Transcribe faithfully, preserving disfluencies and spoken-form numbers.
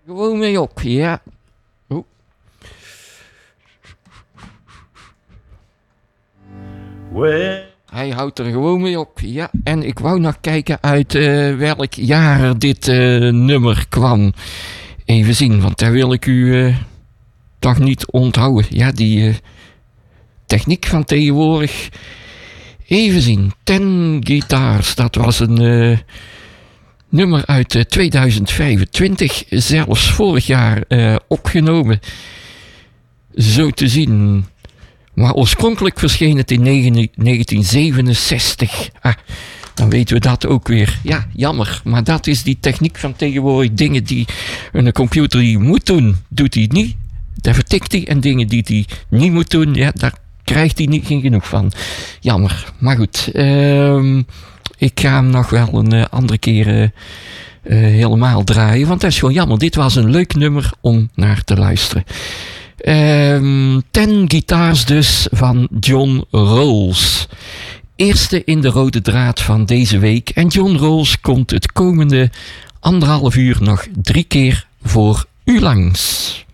Gewoon mee op, ja. Oh. Hij houdt er gewoon mee op, ja. En ik wou nog kijken uit uh, welk jaar dit uh, nummer kwam. Even zien, want daar wil ik u uh, toch niet onthouden. Ja, die uh, techniek van tegenwoordig. Even zien, Ten Guitars, dat was een uh, nummer uit uh, tweeduizend vijfentwintig. Zelfs vorig jaar uh, opgenomen. Zo te zien. Maar oorspronkelijk verscheen het in negentien zevenenzestig. Ah, dan weten we dat ook weer. Ja, jammer. Maar dat is die techniek van tegenwoordig. Dingen die een computer die moet doen, doet hij niet. Daar vertikt hij. En dingen die hij niet moet doen, ja, daar krijgt hij niet geen genoeg van. Jammer. Maar goed. Uh, ik ga hem nog wel een uh, andere keer uh, uh, helemaal draaien. Want dat is gewoon jammer. Dit was een leuk nummer om naar te luisteren. Um, Ten Guitars dus van John Rawls. Eerste in de rode draad van deze week. En John Rawls komt het komende anderhalf uur nog drie keer voor u langs.